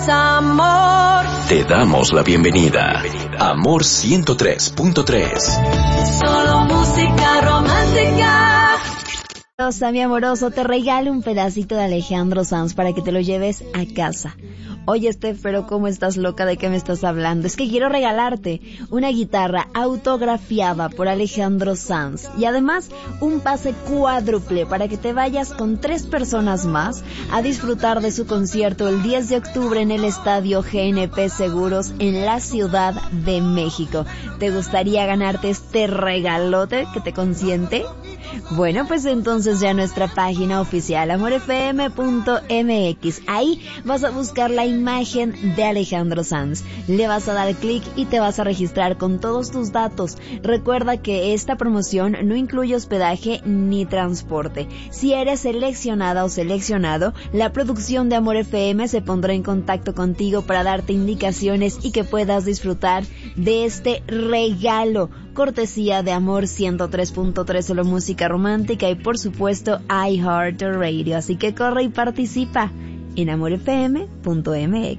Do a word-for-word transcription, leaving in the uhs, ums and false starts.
Amor. Te damos la bienvenida. Amor ciento tres punto tres. Solo música romántica. Rosa, mi amoroso, te regalo un pedacito de Alejandro Sanz para que te lo lleves a casa. Oye, Steph, pero ¿cómo estás loca? ¿De qué me estás hablando? Es que quiero regalarte una guitarra autografiada por Alejandro Sanz y además un pase cuádruple para que te vayas con tres personas más a disfrutar de su concierto el diez de octubre en el Estadio G N P Seguros en la Ciudad de México. ¿Te gustaría ganarte este regalote que te consiente? Bueno, pues entonces ya nuestra página oficial amor f m punto m x. Ahí vas a buscar la imagen de Alejandro Sanz. Le vas a dar clic y te vas a registrar con todos tus datos. Recuerda que esta promoción no incluye hospedaje ni transporte. Si eres seleccionada o seleccionado, la producción de Amor F M se pondrá en contacto contigo para darte indicaciones y que puedas disfrutar de este regalo. Cortesía de Amor ciento tres punto tres, solo música romántica, y por supuesto iHeartRadio. Así que corre y participa en amor f m punto m x.